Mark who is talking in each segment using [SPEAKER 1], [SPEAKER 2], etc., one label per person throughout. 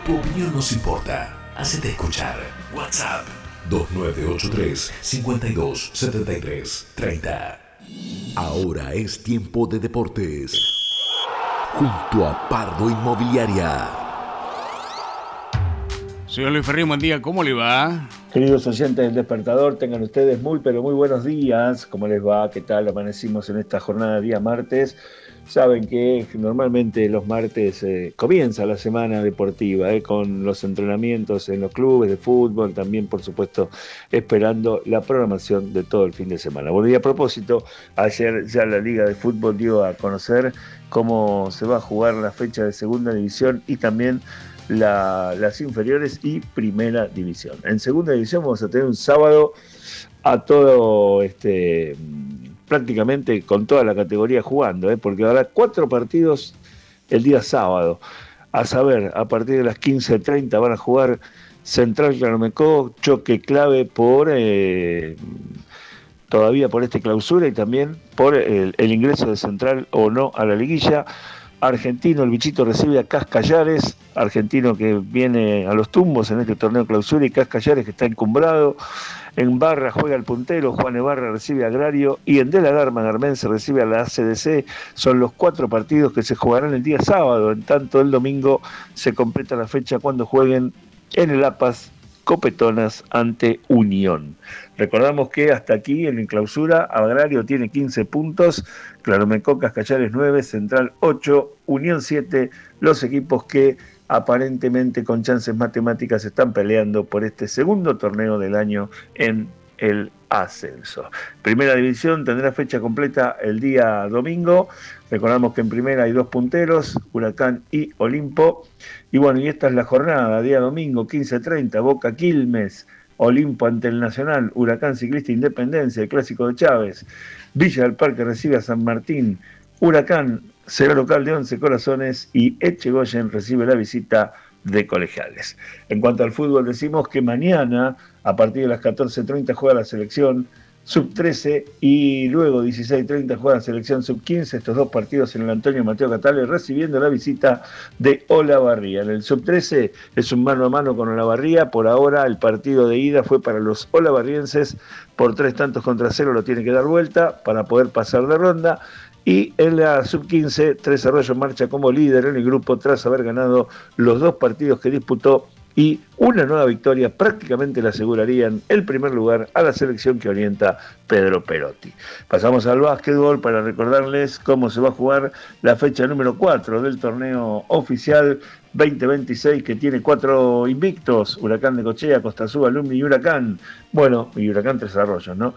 [SPEAKER 1] Tu opinión nos importa. Hacete escuchar. WhatsApp 2983 52 73 30. Ahora es tiempo de deportes. Junto a Pardo Inmobiliaria.
[SPEAKER 2] Señor Luis Ferrín, buen día, ¿cómo le va?
[SPEAKER 3] Queridos oyentes del Despertador, tengan ustedes muy buenos días. ¿Cómo les va? ¿Qué tal? Amanecimos en esta jornada de día martes. Saben que normalmente los martes comienza la semana deportiva con los entrenamientos en los clubes de fútbol, también por supuesto esperando la programación de todo el fin de semana. Bueno, y a propósito, ayer ya la Liga de Fútbol dio a conocer cómo se va a jugar la fecha de Segunda División y también las inferiores y Primera División. En Segunda División vamos a tener un sábado a todo prácticamente con toda la categoría jugando, porque habrá 4 partidos el día sábado. A saber, a partir de las 15:30 van a jugar Central Claromecó, choque clave por todavía por clausura y también por el ingreso de Central o no a la liguilla. Argentino, el bichito recibe a Cascallares, Argentino que viene a los tumbos en este torneo clausura y Cascallares que está encumbrado. En Barra juega el puntero, Juan Ebarra recibe a Agrario y en De la Garma Garmense recibe a la ACDC. Son los 4 partidos que se jugarán el día sábado, en tanto el domingo se completa la fecha cuando jueguen en el APAS Copetonas ante Unión. Recordamos que hasta aquí en clausura Agrario tiene 15 puntos, Claromecó, Cascallares 9, Central 8, Unión 7, los equipos que aparentemente con chances matemáticas están peleando por este segundo torneo del año en el ascenso. Primera División tendrá fecha completa el día domingo. Recordamos que en primera hay 2 punteros, Huracán y Olimpo. Y bueno, y esta es la jornada, día domingo, 15:30, Boca Quilmes, Olimpo ante el Nacional, Huracán Ciclista Independencia, el Clásico de Chávez, Villa del Parque recibe a San Martín, Huracán será local de 11 Corazones y Echegoyen recibe la visita de Colegiales. En cuanto al fútbol, decimos que mañana, a partir de las 14:30, juega la selección sub-13 y luego 16:30 juega la selección sub-15, estos 2 partidos en el Antonio Mateo Catale recibiendo la visita de Olavarría. En el sub-13 es un mano a mano con Olavarría, por ahora el partido de ida fue para los olavarrienses por 3-0, lo tiene que dar vuelta para poder pasar de ronda. Y en la sub-15, Tres Arroyos marcha como líder en el grupo tras haber ganado los 2 partidos que disputó y una nueva victoria prácticamente le asegurarían el primer lugar a la selección que orienta Pedro Perotti. Pasamos al básquetbol para recordarles cómo se va a jugar la fecha número 4 del torneo oficial 2026 que tiene 4 invictos, Huracán de Cochea, Costa Azul, Alumni y Huracán. Bueno, y Huracán Tres Arroyos, ¿no?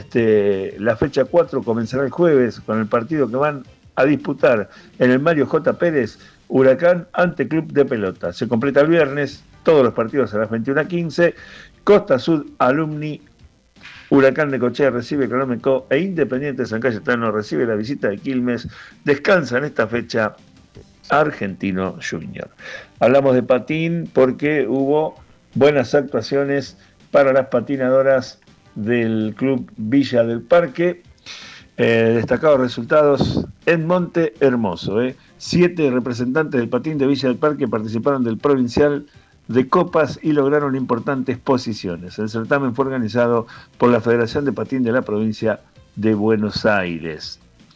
[SPEAKER 3] La fecha 4 comenzará el jueves con el partido que van a disputar en el Mario J. Pérez, Huracán ante Club de Pelota. Se completa el viernes, todos los partidos a las 21:15, Costa Azul, Alumni, Huracán de Cochea recibe Claromecó e Independiente de San Cayetano recibe la visita de Quilmes. Descansa en esta fecha Argentino Junior. Hablamos de patín porque hubo buenas actuaciones para las patinadoras del Club Villa del Parque. Destacados resultados en Monte Hermoso. 7 representantes del patín de Villa del Parque participaron del provincial de copas y lograron importantes posiciones. El certamen fue organizado por la Federación de Patín de la provincia de Buenos Aires.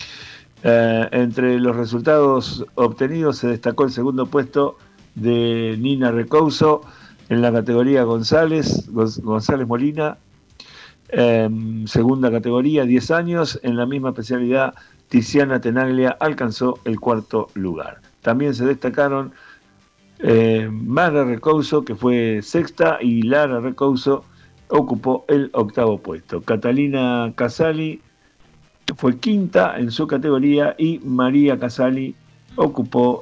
[SPEAKER 3] Entre los resultados obtenidos se destacó el segundo puesto de Nina Recouso en la categoría González Molina, segunda categoría 10 años, en la misma especialidad Tiziana Tenaglia alcanzó el 4º lugar. También se destacaron Mara Recouso, que fue sexta, y Lara Recouso ocupó el 8º puesto. Catalina Casali fue quinta en su categoría y María Casali ocupó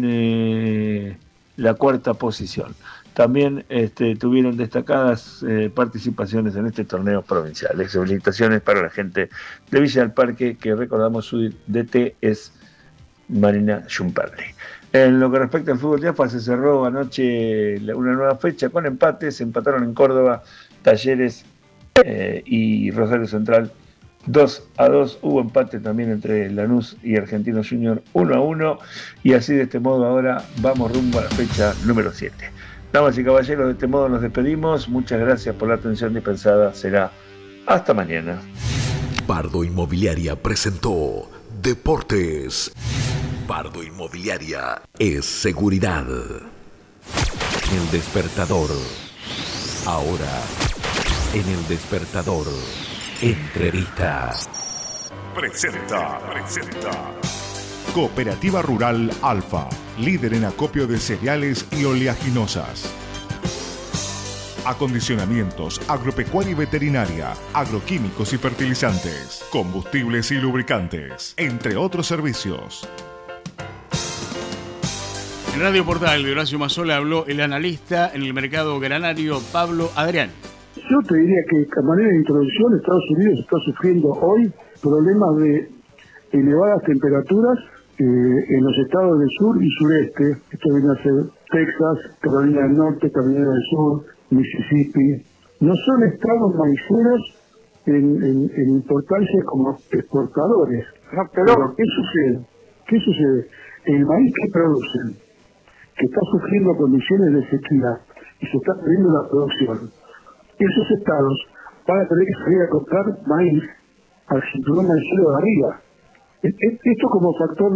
[SPEAKER 3] en la 4ª posición. También tuvieron destacadas participaciones en este torneo provincial. Felicitaciones para la gente de Villa del Parque, que recordamos su DT es Marina Jumperli. En lo que respecta al fútbol de AFA, se cerró anoche una nueva fecha con empates. Empataron en Córdoba, Talleres y Rosario Central 2-2, hubo empate también entre Lanús y Argentinos Juniors 1-1, y así de este modo ahora vamos rumbo a la fecha número 7. Damas y caballeros, de este modo nos despedimos. Muchas gracias por la atención dispensada. Será hasta mañana.
[SPEAKER 1] Pardo Inmobiliaria presentó Deportes. Pardo Inmobiliaria es seguridad. El despertador. Ahora, en el despertador, entrevista.
[SPEAKER 4] Presenta. Cooperativa Rural Alfa, líder en acopio de cereales y oleaginosas. Acondicionamientos, agropecuaria y veterinaria, agroquímicos y fertilizantes, combustibles y lubricantes, entre otros servicios.
[SPEAKER 2] En Radio Portal de Horacio Mazzola habló el analista en el mercado granario Pablo Adrián.
[SPEAKER 5] Yo te diría que a manera de introducción, Estados Unidos está sufriendo hoy problemas de elevadas temperaturas en los estados del sur y sureste. Esto viene a ser Texas, Carolina del Norte, Carolina del Sur, Mississippi. No son estados maiceros en importancia como exportadores. No, pero ¿qué sucede? El maíz que producen, que está sufriendo condiciones de sequía y se está perdiendo la producción, esos estados van a tener que salir a comprar maíz al cinturón maicero de arriba. Esto como factor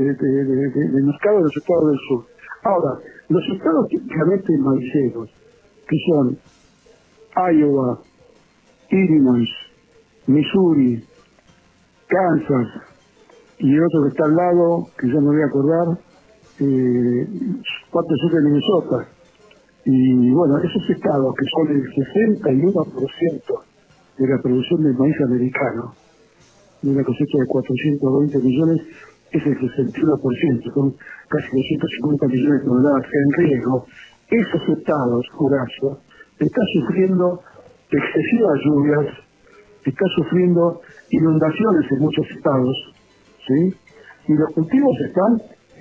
[SPEAKER 5] de mercado de los estados del sur. Ahora, los estados típicamente maiceros, que son Iowa, Illinois, Missouri, Kansas y el otro que está al lado, que ya me voy a acordar, parte sur de Minnesota. Y bueno, esos estados que son el 61% de la producción del maíz americano, de una cosecha de 420 millones, es el 61%, son casi 250 millones de toneladas en riesgo. Esos estados, Horacio, están sufriendo excesivas lluvias, están sufriendo inundaciones en muchos estados, ¿sí? Y los cultivos están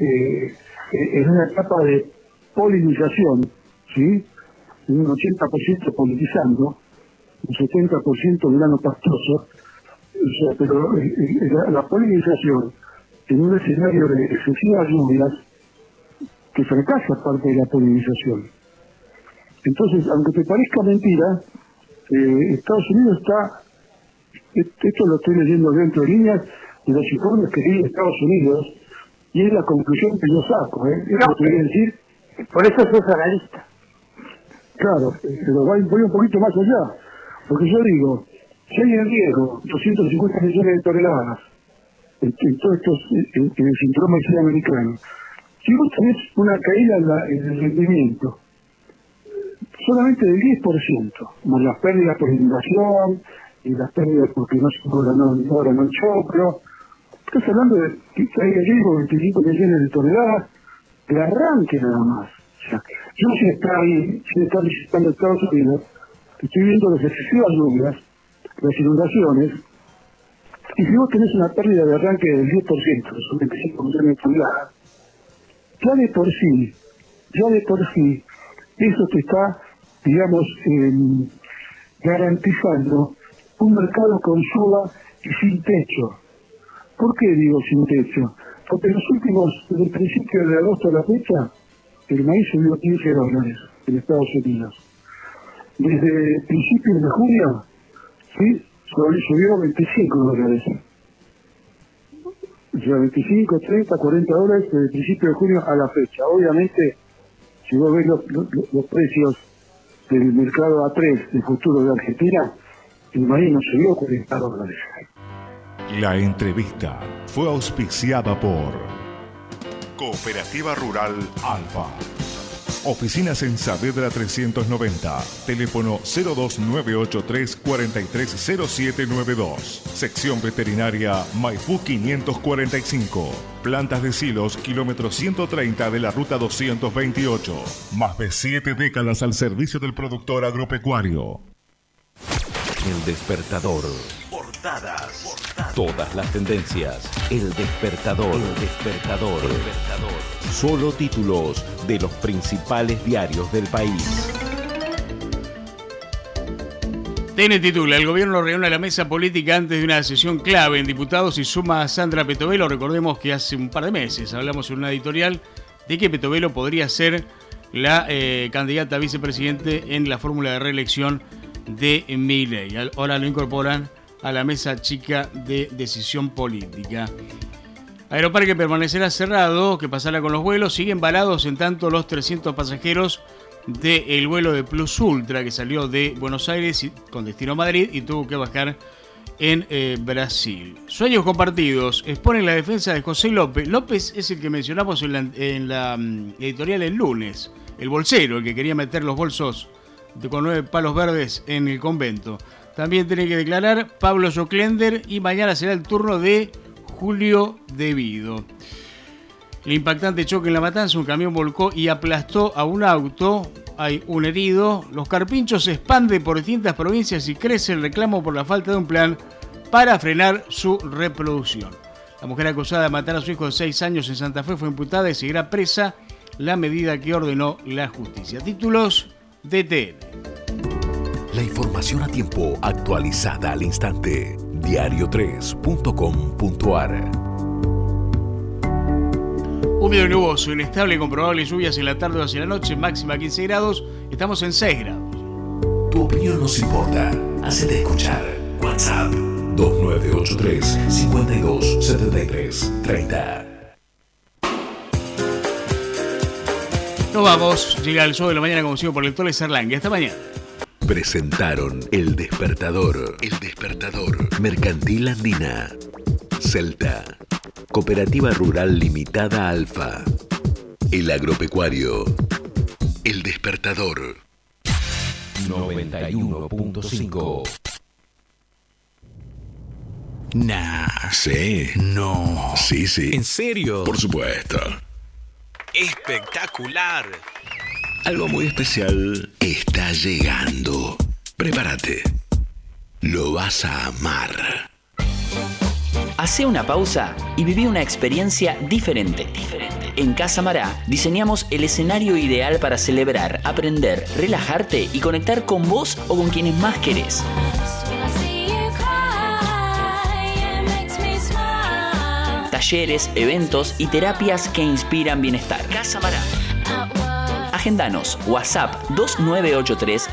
[SPEAKER 5] en una etapa de polinización, ¿sí? Un 80% polinizando, un 70% de grano pastoso. O sea, pero la polinización en un escenario de excesivas lluvias que fracasa parte de la polinización. Entonces, aunque te parezca mentira, Estados Unidos está, esto lo estoy leyendo dentro de líneas de los informes que di de Estados Unidos, y es la conclusión que yo saco,
[SPEAKER 6] No,
[SPEAKER 5] te voy a decir.
[SPEAKER 6] Por eso sos analista.
[SPEAKER 5] Claro, pero voy un poquito más allá, porque yo digo, si hay en riesgo 250 millones de toneladas en todo esto, en el cinturón maicero americano, si vos tenés una caída en el rendimiento solamente del 10%, más las pérdidas por inundación y las pérdidas porque no se logran el choclo, estás hablando de que hay en riesgo 25 millones de toneladas de arranque nada más. O sea, yo sin estar visitando Estados Unidos, estoy viendo las excesivas lluvias, las inundaciones, y si vos tenés una pérdida de arranque del 10%, son 25 millones de toneladas, ya de por sí, eso te está, digamos, garantizando un mercado con suba y sin techo. ¿Por qué digo sin techo? Porque desde el principio de agosto a la fecha, el maíz subió $15 en Estados Unidos. Desde principios de junio, ¿sí? Subió $25. O sea, 25, 30, $40 desde el principio de junio a la fecha. Obviamente, si vos ves los precios del mercado A3 de futuro de Argentina, el maíz no subió $40.
[SPEAKER 4] La entrevista fue auspiciada por Cooperativa Rural Alfa. Oficinas en Saavedra 390. Teléfono 02983 430792. Sección veterinaria Maipú 545. Plantas de silos, kilómetro 130 de la ruta 228. Más de 7 décadas al servicio del productor agropecuario.
[SPEAKER 1] El despertador. Portadas. Todas las tendencias. El despertador. Solo títulos de los principales diarios del país.
[SPEAKER 2] TN titula: el gobierno reúne la mesa política antes de una sesión clave en diputados y suma a Sandra Petovelo. Recordemos que hace un par de meses hablamos en una editorial de que Petovelo podría ser la candidata a vicepresidente en la fórmula de reelección de Milei. Ahora lo incorporan a la mesa chica de decisión política. Aeroparque permanecerá cerrado. ¿Qué pasará con los vuelos? Siguen varados en tanto los 300 pasajeros del vuelo de Plus Ultra que salió de Buenos Aires con destino a Madrid y tuvo que bajar en Brasil. Sueños compartidos. Exponen la defensa de José López. López es el que mencionamos en la editorial el lunes. El bolsero, el que quería meter los bolsos con 9 palos verdes en el convento. También tiene que declarar Pablo Joclender y mañana será el turno de Julio Devido. El impactante choque en La Matanza, un camión volcó y aplastó a un auto. Hay un herido. Los carpinchos se expanden por distintas provincias y crece el reclamo por la falta de un plan para frenar su reproducción. La mujer acusada de matar a su hijo de 6 años en Santa Fe fue imputada y seguirá presa, la medida que ordenó la justicia. Títulos de TN.
[SPEAKER 1] La información a tiempo, actualizada al instante. Diario3.com.ar.
[SPEAKER 2] Húmedo y nuboso, inestable con probables lluvias en la tarde o hacia la noche, máxima 15 grados, estamos en 6 grados.
[SPEAKER 1] Tu opinión nos importa. Hacete escuchar. WhatsApp 2983 5273 30.
[SPEAKER 2] Nos vamos, llega el show de la mañana conducido por el Tole Serlangue. Hasta mañana.
[SPEAKER 1] Presentaron El Despertador. El Despertador. Mercantil Andina. Celta. Cooperativa Rural Limitada Alfa. El Agropecuario. El Despertador. 91.5.
[SPEAKER 7] Nah.
[SPEAKER 1] Sí.
[SPEAKER 7] No.
[SPEAKER 1] Sí, sí.
[SPEAKER 7] ¿En serio?
[SPEAKER 1] Por supuesto.
[SPEAKER 7] Espectacular.
[SPEAKER 1] Algo muy especial está llegando. Prepárate. Lo vas a amar.
[SPEAKER 8] Hacé una pausa y viví una experiencia diferente. En Casa Mará diseñamos el escenario ideal para celebrar, aprender, relajarte y conectar con vos o con quienes más querés. Talleres, eventos y terapias que inspiran bienestar. Casa Mará. Agendanos, WhatsApp 2983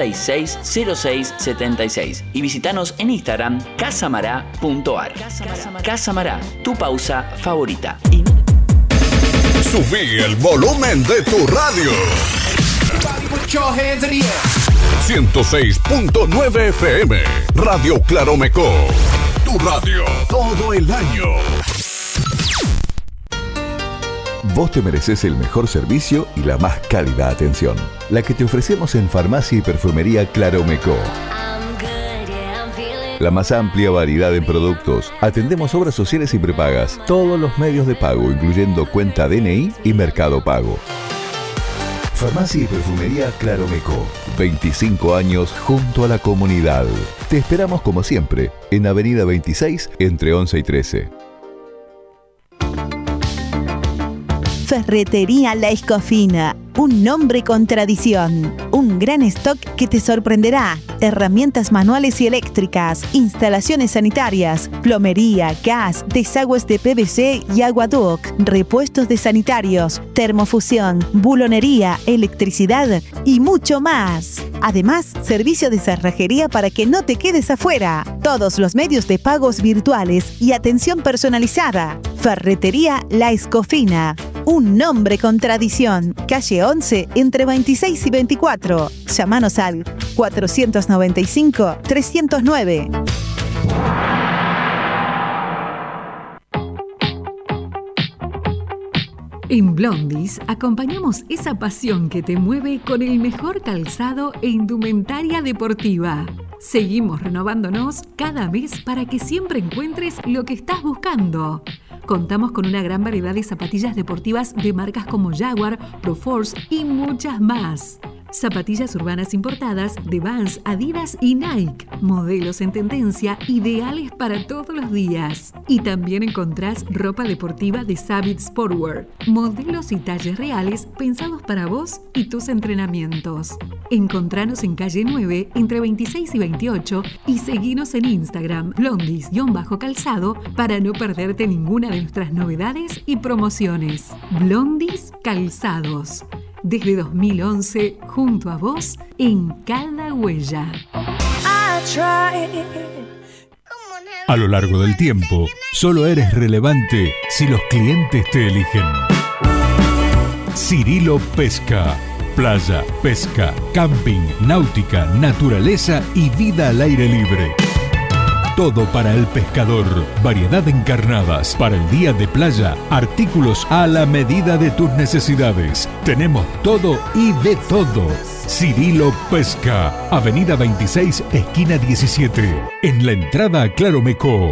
[SPEAKER 8] 660676 y visitanos en Instagram casamará.ar. Casa Mará, tu pausa favorita.
[SPEAKER 9] Subí el volumen de tu radio. 106.9 FM, Radio Claromeco. Tu radio todo el año.
[SPEAKER 10] Vos te mereces el mejor servicio y la más cálida atención. La que te ofrecemos en Farmacia y Perfumería Claromeco. La más amplia variedad en productos. Atendemos obras sociales y prepagas. Todos los medios de pago, incluyendo cuenta DNI y Mercado Pago. Farmacia y Perfumería Claromeco. 25 años junto a la comunidad. Te esperamos como siempre en Avenida 26 entre 11 y 13.
[SPEAKER 11] Ferretería La Escofina, un nombre con tradición, un gran stock que te sorprenderá, herramientas manuales y eléctricas, instalaciones sanitarias, plomería, gas, desagües de PVC y aguaduct, repuestos de sanitarios, termofusión, bulonería, electricidad y mucho más. Además, servicio de cerrajería para que no te quedes afuera. Todos los medios de pagos virtuales y atención personalizada. Ferretería La Escofina. Un nombre con tradición. Calle 11, entre 26 y 24. Llámanos al 495-309.
[SPEAKER 12] En Blondis acompañamos esa pasión que te mueve con el mejor calzado e indumentaria deportiva. Seguimos renovándonos cada mes para que siempre encuentres lo que estás buscando. Contamos con una gran variedad de zapatillas deportivas de marcas como Jaguar, Proforce y muchas más. Zapatillas urbanas importadas de Vans, Adidas y Nike. Modelos en tendencia, ideales para todos los días. Y también encontrás ropa deportiva de Savage Sportwear. Modelos y talles reales pensados para vos y tus entrenamientos. Encontranos en calle 9, entre 26 y 28 y seguinos en Instagram, blondis_calzado, para no perderte ninguna de nuestras novedades y promociones. Blondis Calzados. Desde 2011, junto a vos, en cada huella.
[SPEAKER 13] A lo largo del tiempo, solo eres relevante si los clientes te eligen. Cirilo Pesca. Playa, pesca, camping, náutica, naturaleza y vida al aire libre. Todo para el pescador. Variedad en carnadas. Para el día de playa, artículos a la medida de tus necesidades. Tenemos todo y de todo. Cirilo Pesca. Avenida 26, esquina 17. En la entrada a Claromecó.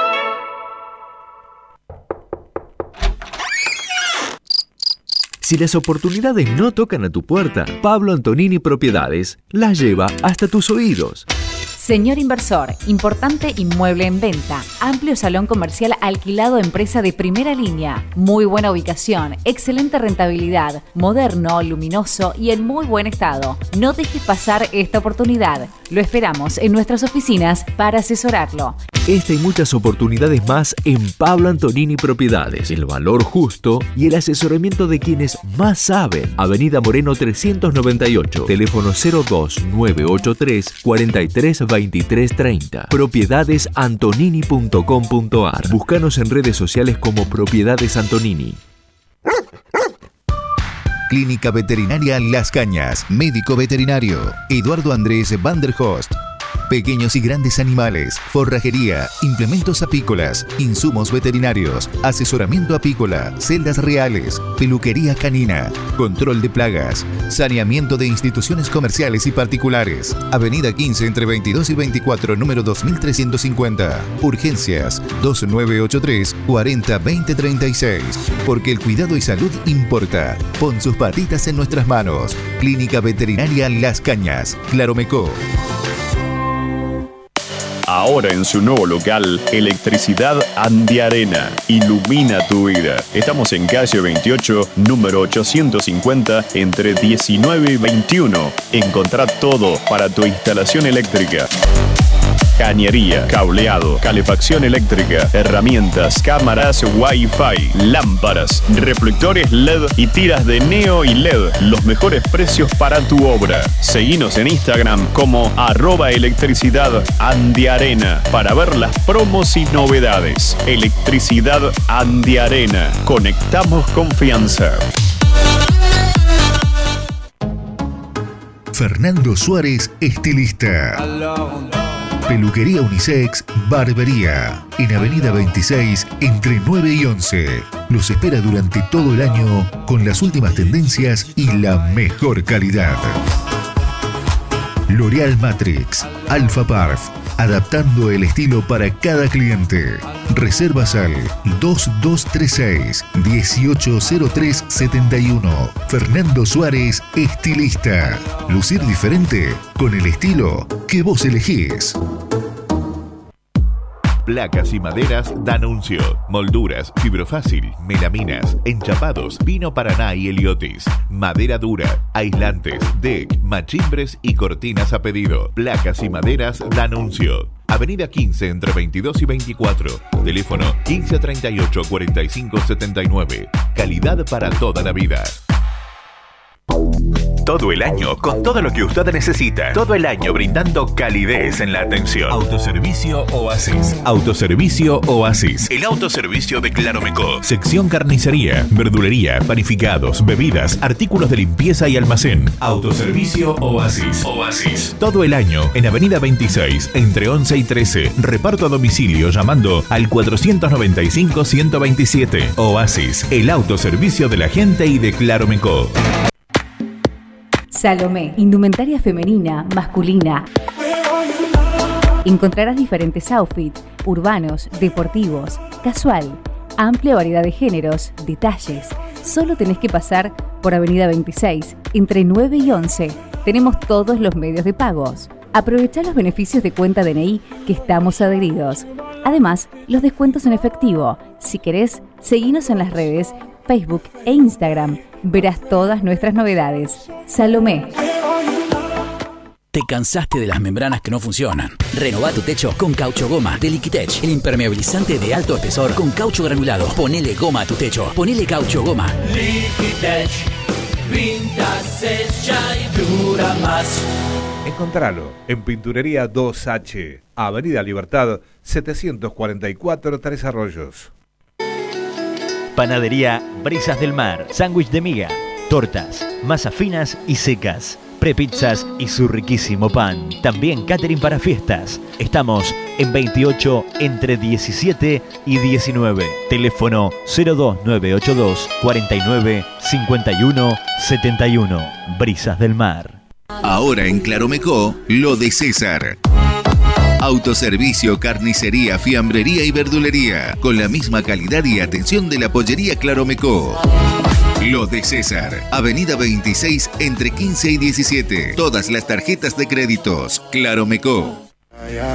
[SPEAKER 14] Si las oportunidades no tocan a tu puerta, Pablo Antonini Propiedades las lleva hasta tus oídos.
[SPEAKER 15] Señor inversor, importante inmueble en venta, amplio salón comercial alquilado a empresa de primera línea, muy buena ubicación, excelente rentabilidad, moderno, luminoso y en muy buen estado. No dejes pasar esta oportunidad. Lo esperamos en nuestras oficinas para asesorarlo.
[SPEAKER 14] Esta y muchas oportunidades más en Pablo Antonini Propiedades. El valor justo y el asesoramiento de quienes más saben. Avenida Moreno 398, teléfono 02983 432330. Propiedades-antonini.com.ar. Búscanos en redes sociales como Propiedades Antonini.
[SPEAKER 16] Clínica Veterinaria Las Cañas. Médico veterinario Eduardo Andrés Van der Host. Pequeños y grandes animales, forrajería, implementos apícolas, insumos veterinarios, asesoramiento apícola, celdas reales, peluquería canina, control de plagas, saneamiento de instituciones comerciales y particulares. Avenida 15 entre 22 y 24, número 2350. Urgencias 2983 40 20 36. Porque el cuidado y salud importa. Pon sus patitas en nuestras manos. Clínica Veterinaria Las Cañas, Claromecó.
[SPEAKER 17] Ahora en su nuevo local, Electricidad Andiarena. Ilumina tu vida. Estamos en calle 28, número 850, entre 19 y 21. Encontrá todo para tu instalación eléctrica. Cañería, cableado, calefacción eléctrica, herramientas, cámaras Wi-Fi, lámparas, reflectores LED y tiras de neo y LED. Los mejores precios para tu obra. Seguinos en Instagram como @electricidad_andiarena para ver las promos y novedades. Electricidad Andiarena. Conectamos confianza.
[SPEAKER 16] Fernando Suárez, estilista. Peluquería unisex, barbería. En Avenida 26, entre 9 y 11. Los espera durante todo el año con las últimas tendencias y la mejor calidad. L'Oréal Matrix, Alpha Parf. Adaptando el estilo para cada cliente. Reservas al 2236 180371. Fernando Suárez, estilista. Lucir diferente con el estilo que vos elegís.
[SPEAKER 10] Placas y maderas D'Annunzio. Molduras, fibrofácil, melaminas, enchapados, Pino Paraná y Heliotis. Madera dura, aislantes, deck, machimbres y cortinas a pedido. Placas y maderas D'Annunzio. Avenida 15 entre 22 y 24. Teléfono 1538 45 79. Calidad para toda la vida.
[SPEAKER 18] Todo el año, con todo lo que usted necesita. Todo el año brindando calidez en la atención.
[SPEAKER 10] Autoservicio Oasis. Autoservicio Oasis.
[SPEAKER 18] El autoservicio de Claromecó.
[SPEAKER 10] Sección carnicería, verdulería, panificados, bebidas, artículos de limpieza y almacén. Autoservicio Oasis.
[SPEAKER 18] Oasis.
[SPEAKER 10] Todo el año en Avenida 26, entre 11 y 13. Reparto a domicilio llamando al 495-127. Oasis, el autoservicio de la gente y de Claromecó.
[SPEAKER 15] Salomé, indumentaria femenina, masculina. Encontrarás diferentes outfits, urbanos, deportivos, casual, Amplia variedad de géneros, detalles. Solo tenés que pasar por Avenida 26, entre 9 y 11. Tenemos todos los medios de pagos. Aprovechá los beneficios de cuenta DNI que estamos adheridos. Además, los descuentos en efectivo. Si querés, seguinos en las redes, Facebook e Instagram. Verás todas nuestras novedades. Salomé.
[SPEAKER 7] ¿Te cansaste de las membranas que no funcionan? Renová tu techo con Caucho Goma de Liquitech, el impermeabilizante de alto espesor con caucho granulado. Ponele goma a tu techo. Ponele Caucho Goma.
[SPEAKER 19] Liquitech, pinta, sella y dura más.
[SPEAKER 20] Encontralo en Pinturería 2H, Avenida Libertad 744 Tres Arroyos.
[SPEAKER 21] Panadería Brisas del Mar, sándwich de miga, tortas, masas finas y secas, prepizzas y su riquísimo pan. También catering para fiestas. Estamos en 28 entre 17 y 19. Teléfono 02982 49 51 71. Brisas del Mar.
[SPEAKER 16] Ahora en Claromecó, lo de César. Autoservicio, carnicería, fiambrería y verdulería, con la misma calidad y atención de la pollería Claromecó. Lo de César, Avenida 26 entre 15 y 17. Todas las tarjetas de créditos. Claromecó.